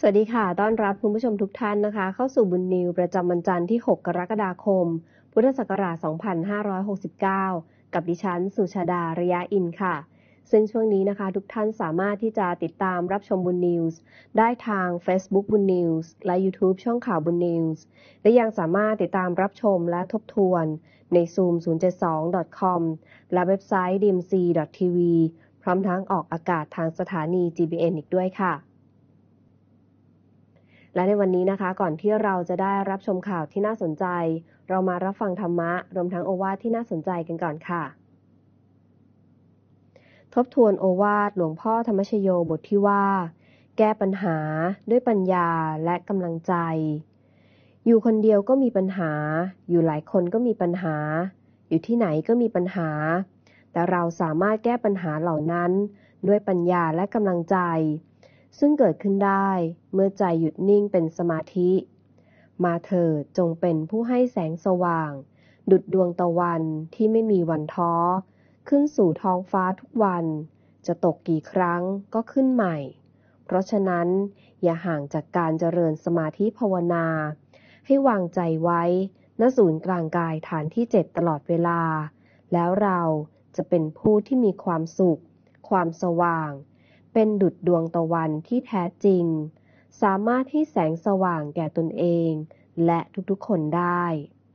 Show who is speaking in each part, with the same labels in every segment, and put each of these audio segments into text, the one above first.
Speaker 1: วัสดีค่ะต้อนรับคุณผู้ชมทุกท่านนะคะเข้าสู่บุญนิวประจำวันจันทร์ที่ 6 กรกฎาคม พุทธศักราช 2569 กับดิฉันสุชาดา ระยะอินค่ะ ซึ่งช่วงนี้นะคะทุกท่านสามารถที่จะติดตามรับชมบุญนิวส์ได้ทาง Facebook บุญนิวส์และ YouTube ช่องข่าวบุญนิวส์และยังสามารถติดตามรับชมและทบทวนใน zoom072.com และเว็บไซต์ dmc.tv พร้อมทั้งออกอากาศทางสถานี GBN อีกด้วยค่ะและในวันนี้นะคะก่อนที่เราจะได้รับชมข่าวที่น่าสนใจเรามารับฟังธรรมะรวมทั้งโอวาทที่น่าสนใจกันก่อนค่ะทบทวนโอวาทหลวงพ่อธรรมชโยบทที่ว่าแก้ปัญหาด้วยปัญญาและกำลังใจอยู่คนเดียวก็มีปัญหาอยู่หลายคนก็มีปัญหาอยู่ที่ไหนก็มีปัญหาแต่เราสามารถแก้ปัญหาเหล่านั้นด้วยปัญญาและกำลังใจซึ่งเกิดขึ้นได้เมื่อใจหยุดนิ่งเป็นสมาธิมาเถิดจงเป็นผู้ให้แสงสว่างดุจดวงตะวันที่ไม่มีวันท้อขึ้นสู่ท้องฟ้าทุกวันจะตกกี่ครั้งก็ขึ้นใหม่เพราะฉะนั้นอย่าห่างจากการเจริญสมาธิภาวนาให้วางใจไว้ณศูนย์กลางกายฐานที่7ตลอดเวลาแล้วเราจะเป็นผู้ที่มีความสุขความสว่างเป็นดุจดวงตะวันที่แท้จริงสามารถให้แสงสว่างแก่ตนเองและทุกๆคนได้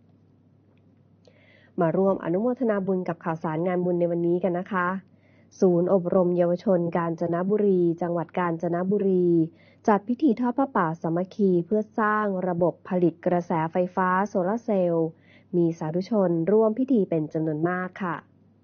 Speaker 1: มาร่วมอนุโมทนาบุญกับข่าวสารงานบุญในวันนี้กันนะคะศูนย์อบรมเยาวชนกาญจนบุรีจังหวัดกาญจนบุรีจัดพิธีทอดผ้าป่าสามัคคีเพื่อสร้างระบบผลิตกระแสไฟฟ้าโซลาร์เซลล์มีสาธุชนร่วมพิธีเป็นจำนวนมากค่ะ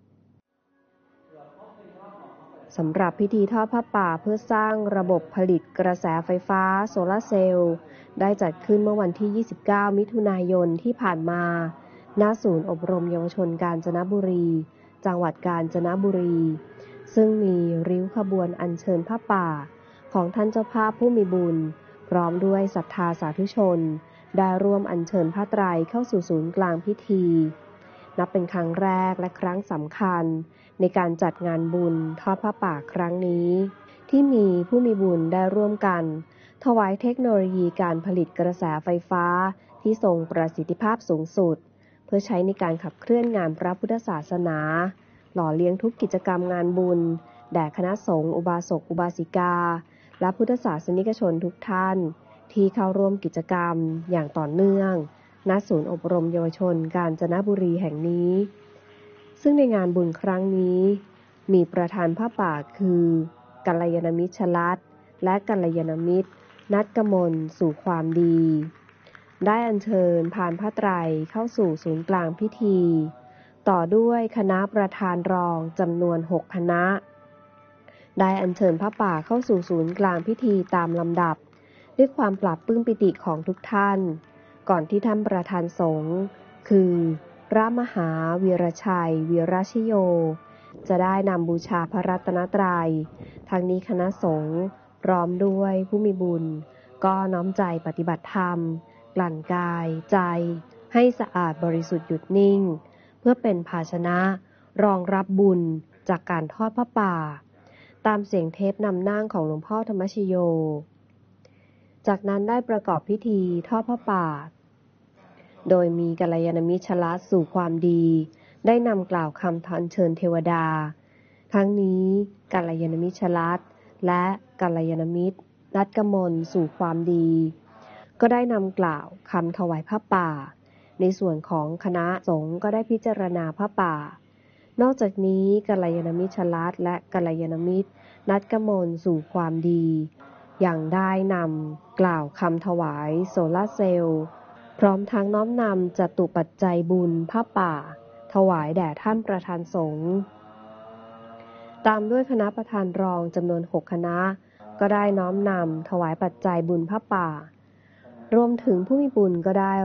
Speaker 1: สำหรับพิธีทอดผ้าป่าเพื่อสร้างระบบผลิตกระแสไฟฟ้าโซลาร์เซลล์ได้จัดขึ้นเมื่อวันที่ 29 มิถุนายนที่ผ่านมาณศูนย์อบรมเยาวชนกาญจนบุรีจังหวัดกาญจนบุรีซึ่งมีริ้วขบวนอัญเชิญผ้าป่าของท่านเจ้าภาพผู้มีบุญพร้อมด้วยศรัทธาสาธุชนได้ร่วมอัญเชิญผ้าไตรเข้าสู่ศูนย์กลางพิธีนับเป็นครั้งแรกและครั้งสำคัญในการจัดงานบุญทอดผ้าป่าครั้งนี้ที่มีผู้มีบุญได้ร่วมกันถวายเทคโนโลยีการผลิตกระแสไฟฟ้าที่ทรงประสิทธิภาพสูงสุดเพื่อใช้ในการขับเคลื่อนงานพระพุทธศาสนาหล่อเลี้ยงทุกกิจกรรมงานบุญแด่คณะสงฆ์อุบาสกอุบาสิกาและพุทธศาสนิกชนทุกท่านที่เข้าร่วมกิจกรรมอย่างต่อเนื่องณศูนย์อบรมเยาวชนกาญจนบุรีแห่งนี้ซึ่งในงานบุญครั้งนี้มีประธานผ้าป่าคือกัลยาณมิตรชลัดและกัลยาณมิตรนัดกมลสู่ความดีได้อัญเชิญพานผ้าไตรเข้าสู่ศูนย์กลางพิธีต่อด้วยคณะประธานรองจำนวน6คณะได้อัญเชิญผ้าป่าเข้าสู่ศูนย์กลางพิธีตามลำดับด้วยความปลาบปลื้มปิติของทุกท่านก่อนที่ท่านประธานสงฆ์คือพระมหาวีรชัยวีรชโยจะได้นำบูชาพระรัตนตรัยทั้งนี้คณะสงฆ์พร้อมด้วยผู้มีบุญก็น้อมใจปฏิบัติธรรมกลั่นกายใจให้สะอาดบริสุทธิ์หยุดนิ่งเพื่อเป็นภาชนะรองรับบุญจากการทอดผ้าป่าตามเสียงเทปนำนั่งของหลวงพ่อธรรมชโยจากนั้นได้ประกอบพิธีทอดผ้าป่าโดยมีกัลยาณมิตรชลัดสู่ความดีได้นำกล่าวคำอัญเชิญเทวดาทั้งนี้กัลยาณมิตรชลัดและกัลยาณมิตรนัดกมลสู่ความดีก็ได้นำกล่าวคำถวายผ้าป่าในส่วนของคณะสงฆ์ก็ได้พิจารณาผ้าป่านอกจากนี้กัลยาณมิตรชลัดและกัลยาณมิตรนัดกมลสู่ความดีอย่างได้นำกล่าวคำถวายโซลาร์เซลล์พร้อมทั้งน้อมนำจตุปัจจัยบุญผ้าป่าถวายแด่ท่านประธานสงฆ์ตามด้วยคณะประธานรองจำนวน6คณะก็ได้น้อมนำถวายปัจจัยบุญผ้าป่ารวมถึงผู้มีบุญก็ได้